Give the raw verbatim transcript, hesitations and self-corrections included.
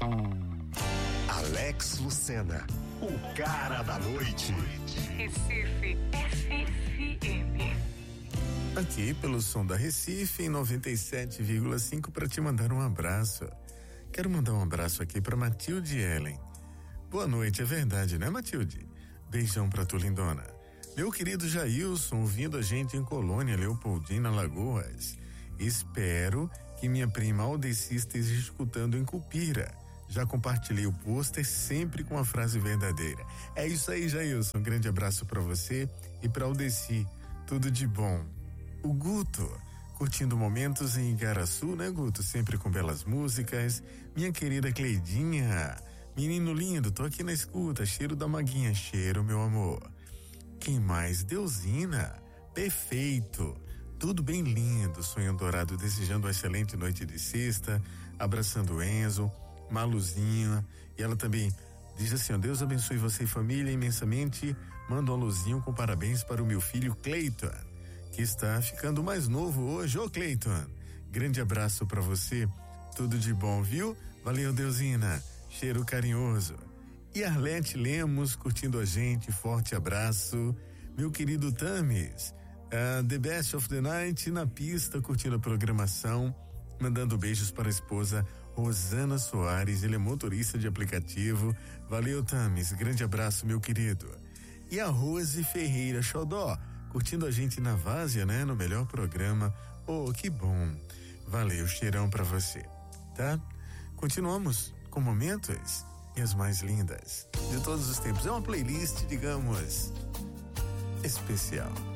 Alex Lucena, o cara da noite. Recife F M. Aqui pelo som da Recife em noventa e sete vírgula cinco para te mandar um abraço. Quero mandar um abraço aqui para Matilde Ellen. Boa noite, é verdade, né, Matilde? Beijão pra tu, lindona. Meu querido Jailson, ouvindo a gente em Colônia, Leopoldina, Lagoas. Espero que minha prima Aldeci esteja escutando em Cupira. Já compartilhei o pôster sempre com a frase verdadeira. É isso aí, Jailson. Um grande abraço pra você e pra Aldeci. Tudo de bom. O Guto, curtindo momentos em Igaraçu, né, Guto? Sempre com belas músicas. Minha querida Cleidinha, menino lindo, tô aqui na escuta. Cheiro da Maguinha, cheiro, meu amor. Quem mais? Deusina, perfeito. Tudo bem lindo. Sonho dourado, desejando uma excelente noite de sexta. Abraçando o Enzo, Maluzinha. E ela também diz assim, ó, Deus abençoe você e família imensamente. Manda um alôzinho com parabéns para o meu filho Cleiton, que está ficando mais novo hoje. Ô Cleiton, grande abraço para você, tudo de bom, viu? Valeu, Deusina, cheiro carinhoso. E Arlete Lemos curtindo a gente, forte abraço. Meu querido Tamis, uh, The Best of the Night na pista, curtindo a programação, mandando beijos para a esposa Rosana Soares, ele é motorista de aplicativo. Valeu, Tamis, grande abraço, meu querido. E a Rose Ferreira Xodó, curtindo a gente na Várzea, né? No melhor programa. Oh, que bom. Valeu, cheirão pra você, tá? Continuamos com momentos e as mais lindas de todos os tempos. É uma playlist, digamos, especial.